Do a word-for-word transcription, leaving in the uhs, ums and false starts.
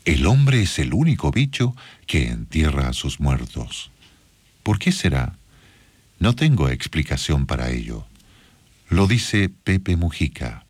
El hombre es el único bicho que entierra a sus muertos. ¿Por qué será? No tengo explicación para ello. Lo dice Pepe Mujica.